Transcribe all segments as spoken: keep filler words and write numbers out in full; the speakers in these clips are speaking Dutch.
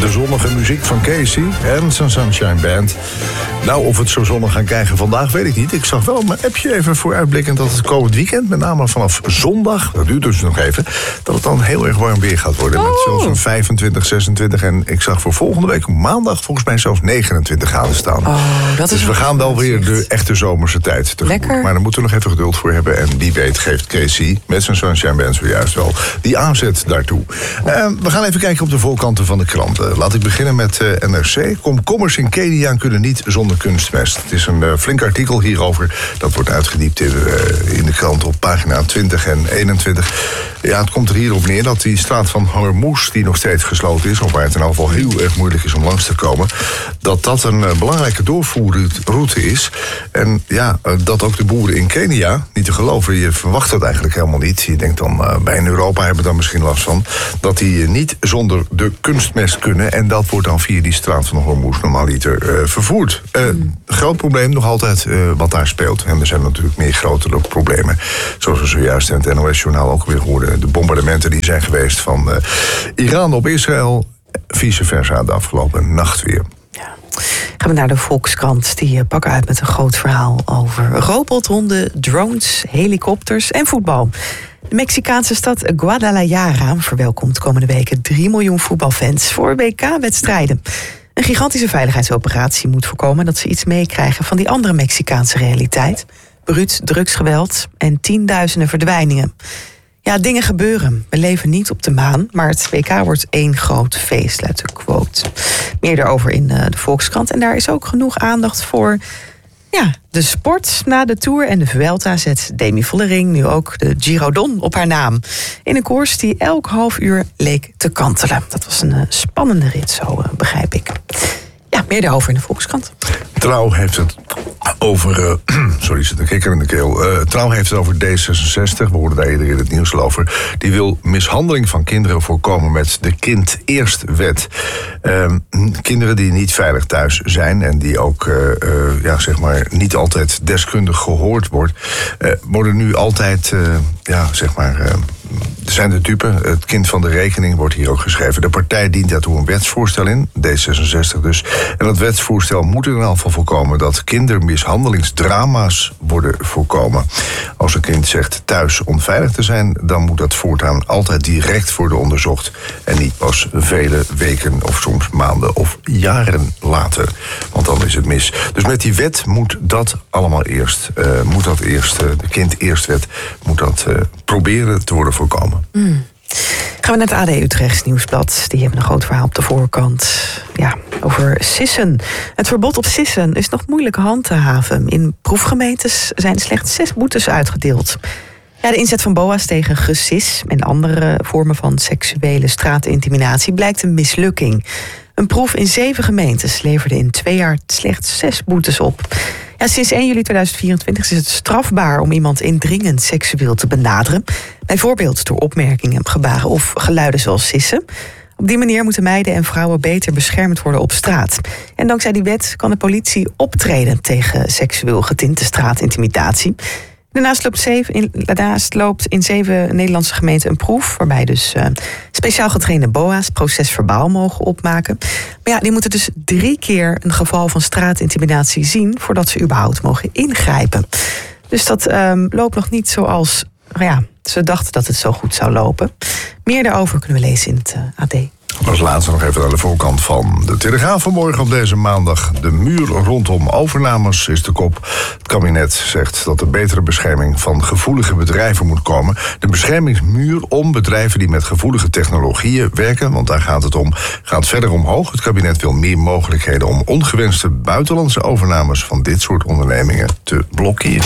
de zonnige muziek van Casey en zijn Sunshine Band. Nou, of we het zo zonnig gaan krijgen vandaag, weet ik niet. Ik zag wel mijn appje even vooruitblikkend dat het komend weekend, met name vanaf zondag, dat duurt dus nog even, dat het dan heel erg warm weer gaat worden. Oh. Met zelfs een vijfentwintig, zesentwintig en ik zag voor volgende week maandag volgens mij zelfs negenentwintig graden staan. Oh, dat is dus we gaan wel weer de echte zomerse tijd tegemoet. Lekker. Maar daar moeten we nog even geduld voor hebben. En wie weet geeft Casey met zijn Sunshine Band zojuist wel die aanzet daartoe. Uh, we gaan even kijken op de voorkanten van de kranten. Laat ik beginnen met uh, N R C. Komkommers in Kenia kunnen niet zonder kunstmest. Het is een uh, flink artikel hierover. Dat wordt uitgediept in, uh, in de krant op pagina twintig en eenentwintig. Ja, het komt er hierop neer dat die straat van Hormuz, die nog steeds gesloten is, of waar het in ieder geval heel erg moeilijk is om langs te komen, dat dat een uh, belangrijke doorvoerroute is. En ja, uh, dat ook de boeren in Kenia, niet te geloven, je verwacht dat eigenlijk helemaal niet. Je denkt dan, uh, wij in Europa hebben daar misschien last van, dat die uh, niet zonder de kunstmest kunnen. En dat wordt dan via die straat van Hormuz normaaliter uh, vervoerd. Uh, mm. Groot probleem nog altijd uh, wat daar speelt. En er zijn natuurlijk meer grotere problemen. Zoals we zojuist in het N O S-journaal ook weer hoorden. De bombardementen die zijn geweest van uh, Iran op Israël. Vice versa de afgelopen nacht weer. Ja. Gaan we naar de Volkskrant. Die pakken uit met een groot verhaal over robothonden, drones, helikopters en voetbal. De Mexicaanse stad Guadalajara verwelkomt komende weken drie miljoen voetbalfans voor W K-wedstrijden. Een gigantische veiligheidsoperatie moet voorkomen dat ze iets meekrijgen van die andere Mexicaanse realiteit. Bruut drugsgeweld en tienduizenden verdwijningen. Ja, dingen gebeuren. We leven niet op de maan, maar het W K wordt één groot feest, luidt de quote. Meer daarover in de Volkskrant. En daar is ook genoeg aandacht voor ja, de sport. Na de Tour en de Vuelta zet Demi Vollering nu ook de Giro Don op haar naam. In een koers die elk half uur leek te kantelen. Dat was een spannende rit, zo begrijp ik. Ja, meer daarover in de Volkskrant. Trouw heeft het over... Uh, sorry, zit een kikker in de keel. Uh, Trouw heeft het over D zesenzestig. We hoorden daar eerder in het nieuws over. Die wil mishandeling van kinderen voorkomen met de Kind Eerst wet. Uh, kinderen die niet veilig thuis zijn en die ook uh, uh, ja, zeg maar niet altijd deskundig gehoord wordt, uh, worden nu altijd uh, ja, zeg maar... Uh, zijn de typen. Het kind van de rekening wordt hier ook geschreven. De partij dient daartoe een wetsvoorstel in, D zesenzestig dus. En dat wetsvoorstel moet er in ieder geval voorkomen dat kindermishandelingsdrama's worden voorkomen. Als een kind zegt thuis onveilig te zijn, dan moet dat voortaan altijd direct worden onderzocht. En niet pas vele weken of soms maanden of jaren later. Want dan is het mis. Dus met die wet moet dat allemaal eerst, uh, moet dat eerst, uh, de Kind Eerst wet, moet dat uh, proberen te worden voorkomen. Mm. Gaan we naar het A D Utrechts Nieuwsblad. Die hebben een groot verhaal op de voorkant. Ja, over sissen. Het verbod op sissen is nog moeilijk handhaven. In proefgemeentes zijn slechts zes boetes uitgedeeld. Ja, de inzet van B O A's tegen gesis en andere vormen van seksuele straatintimidatie blijkt een mislukking. Een proef in zeven gemeentes leverde in twee jaar slechts zes boetes op. Ja, sinds één juli tweeduizend vierentwintig is het strafbaar om iemand indringend seksueel te benaderen. Bijvoorbeeld door opmerkingen, gebaren of geluiden zoals sissen. Op die manier moeten meiden en vrouwen beter beschermd worden op straat. En dankzij die wet kan de politie optreden tegen seksueel getinte straatintimidatie. Daarnaast loopt, zeven in, daarnaast loopt in zeven Nederlandse gemeenten een proef, waarbij dus uh, speciaal getrainde B O A's procesverbaal mogen opmaken. Maar ja, die moeten dus drie keer een geval van straatintimidatie zien voordat ze überhaupt mogen ingrijpen. Dus dat um, loopt nog niet zoals ja, ze dachten dat het zo goed zou lopen. Meer daarover kunnen we lezen in het uh, A D. Als laatste nog even naar de voorkant van de Telegraaf vanmorgen op deze maandag. De muur rondom overnames is de kop. Het kabinet zegt dat er betere bescherming van gevoelige bedrijven moet komen. De beschermingsmuur om bedrijven die met gevoelige technologieën werken, want daar gaat het om, gaat verder omhoog. Het kabinet wil meer mogelijkheden om ongewenste buitenlandse overnames van dit soort ondernemingen te blokkeren.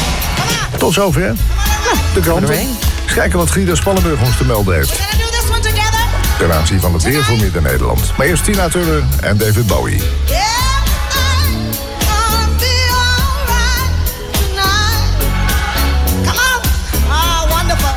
Tot zover. Ja, de kranten. Eens kijken wat Guido Spannenburg ons te melden heeft ten aanzien van het weer voor Midden-Nederland. Maar eerst Tina Turner en David Bowie. Yeah!